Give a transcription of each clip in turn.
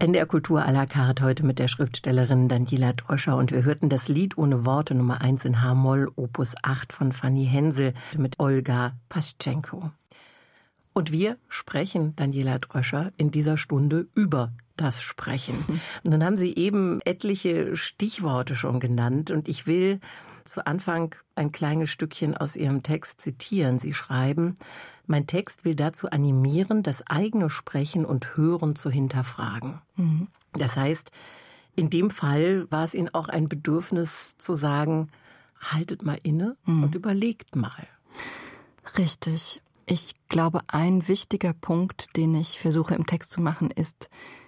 NDR Kultur à la carte heute mit der Schriftstellerin Daniela Dröscher und wir hörten das Lied ohne Worte Nummer 1 in H-Moll, Opus 8 von Fanny Hensel mit Olga Paschenko. Und wir sprechen, Daniela Dröscher, in dieser Stunde über das Sprechen. Und dann haben Sie eben etliche Stichworte schon genannt und ich will zu Anfang ein kleines Stückchen aus Ihrem Text zitieren. Sie schreiben: Mein Text will dazu animieren, das eigene Sprechen und Hören zu hinterfragen. Mhm. Das heißt, in dem Fall war es Ihnen auch ein Bedürfnis zu sagen, haltet mal inne und überlegt mal. Richtig. Ich glaube, ein wichtiger Punkt, den ich versuche im Text zu machen, ist,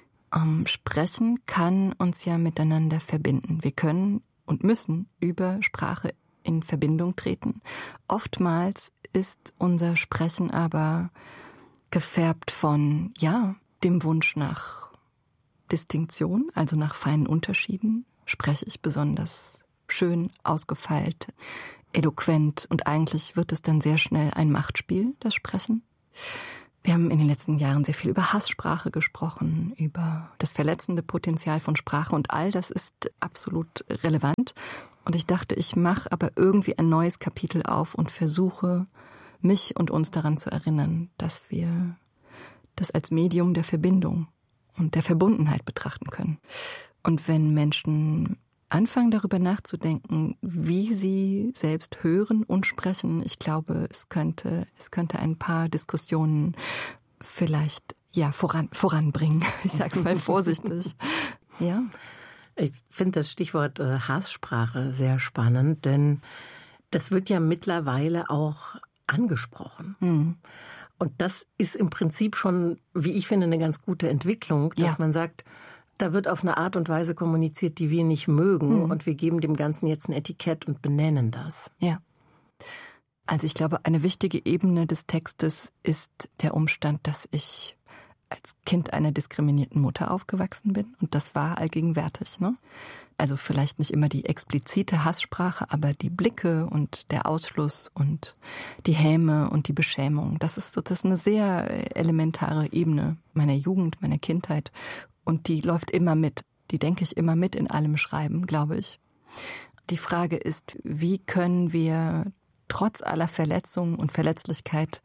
Sprechen kann uns ja miteinander verbinden. Wir können und müssen über Sprache in Verbindung treten. Oftmals ist unser Sprechen aber gefärbt von, dem Wunsch nach Distinktion, also nach feinen Unterschieden. Spreche ich besonders schön, ausgefeilt, eloquent und eigentlich wird es dann sehr schnell ein Machtspiel, das Sprechen. Wir haben in den letzten Jahren sehr viel über Hasssprache gesprochen, über das verletzende Potenzial von Sprache und all das ist absolut relevant. Und ich dachte, ich mache aber irgendwie ein neues Kapitel auf und versuche, mich und uns daran zu erinnern, dass wir das als Medium der Verbindung und der Verbundenheit betrachten können. Und wenn Menschen anfangen, darüber nachzudenken, wie sie selbst hören und sprechen, ich glaube, es könnte ein paar Diskussionen vielleicht voranbringen. Ich sage es mal vorsichtig. Ja. Ich finde das Stichwort Hasssprache sehr spannend, denn das wird ja mittlerweile auch angesprochen. Mhm. Und das ist im Prinzip schon, wie ich finde, eine ganz gute Entwicklung, dass man sagt, da wird auf eine Art und Weise kommuniziert, die wir nicht mögen und wir geben dem Ganzen jetzt ein Etikett und benennen das. Ja. Also ich glaube, eine wichtige Ebene des Textes ist der Umstand, dass ich als Kind einer diskriminierten Mutter aufgewachsen bin und das war allgegenwärtig, ne? Also vielleicht nicht immer die explizite Hasssprache, aber die Blicke und der Ausschluss und die Häme und die Beschämung, das ist eine sehr elementare Ebene meiner Jugend, meiner Kindheit. Und die läuft immer mit, die denke ich immer mit in allem Schreiben, glaube ich. Die Frage ist, wie können wir trotz aller Verletzungen und Verletzlichkeit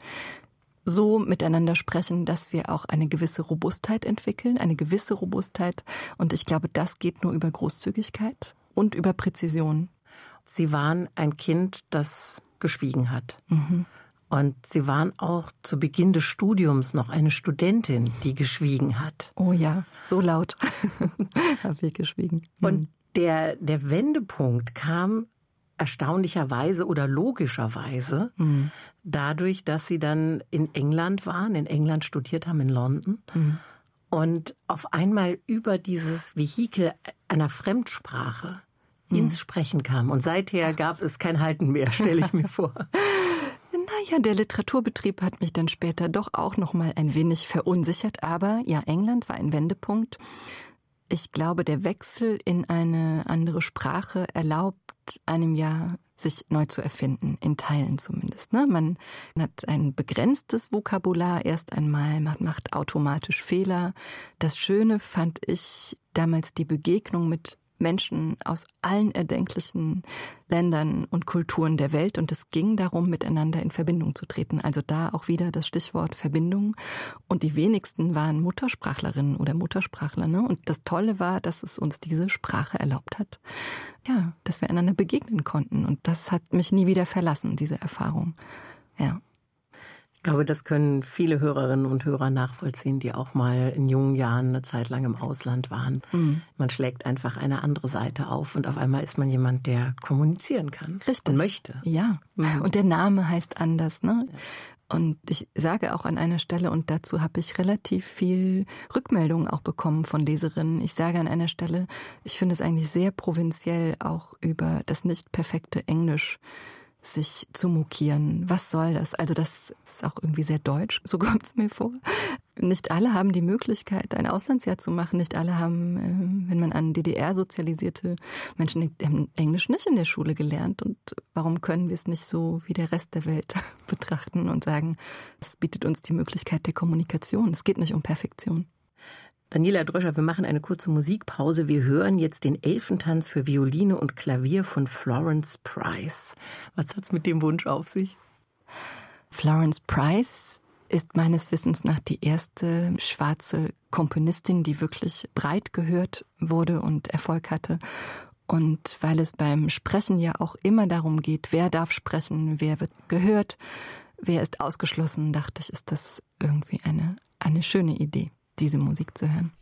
so miteinander sprechen, dass wir auch eine gewisse Robustheit entwickeln, eine gewisse Robustheit. Und ich glaube, das geht nur über Großzügigkeit und über Präzision. Sie waren ein Kind, das geschwiegen hat. Mhm. Und Sie waren auch zu Beginn des Studiums noch eine Studentin, die geschwiegen hat. Oh ja, so laut habe ich geschwiegen. Und der Wendepunkt kam erstaunlicherweise oder logischerweise dadurch, dass Sie dann in England waren, in England studiert haben, in London. Und auf einmal über dieses Vehikel einer Fremdsprache ins Sprechen kam. Und seither gab es kein Halten mehr, stelle ich mir vor. Ja, der Literaturbetrieb hat mich dann später doch auch noch mal ein wenig verunsichert. Aber ja, England war ein Wendepunkt. Ich glaube, der Wechsel in eine andere Sprache erlaubt einem ja, sich neu zu erfinden, in Teilen zumindest. Ne? Man hat ein begrenztes Vokabular erst einmal, man macht automatisch Fehler. Das Schöne fand ich damals die Begegnung mit Menschen aus allen erdenklichen Ländern und Kulturen der Welt und es ging darum, miteinander in Verbindung zu treten. Also da auch wieder das Stichwort Verbindung und die wenigsten waren Muttersprachlerinnen oder Muttersprachler. Ne? Und das Tolle war, dass es uns diese Sprache erlaubt hat, ja, dass wir einander begegnen konnten und das hat mich nie wieder verlassen, diese Erfahrung. Ja. Ich glaube, das können viele Hörerinnen und Hörer nachvollziehen, die auch mal in jungen Jahren eine Zeit lang im Ausland waren. Mhm. Man schlägt einfach eine andere Seite auf und auf einmal ist man jemand, der kommunizieren kann. Richtig. Und möchte. Ja, und der Name heißt anders, ne? Ja. Und ich sage auch an einer Stelle, und dazu habe ich relativ viel Rückmeldungen auch bekommen von Leserinnen, ich sage an einer Stelle, ich finde es eigentlich sehr provinziell, auch über das nicht perfekte Englisch sich zu mokieren. Was soll das? Also das ist auch irgendwie sehr deutsch, so kommt es mir vor. Nicht alle haben die Möglichkeit, ein Auslandsjahr zu machen. Nicht alle haben, wenn man an DDR-sozialisierte Menschen, haben Englisch nicht in der Schule gelernt. Und warum können wir es nicht so wie der Rest der Welt betrachten und sagen, es bietet uns die Möglichkeit der Kommunikation. Es geht nicht um Perfektion. Daniela Dröscher, wir machen eine kurze Musikpause. Wir hören jetzt den Elfentanz für Violine und Klavier von Florence Price. Was hat's mit dem Wunsch auf sich? Florence Price ist meines Wissens nach die erste schwarze Komponistin, die wirklich breit gehört wurde und Erfolg hatte. Und weil es beim Sprechen ja auch immer darum geht, wer darf sprechen, wer wird gehört, wer ist ausgeschlossen, dachte ich, ist das irgendwie eine schöne Idee, diese Musik zu hören.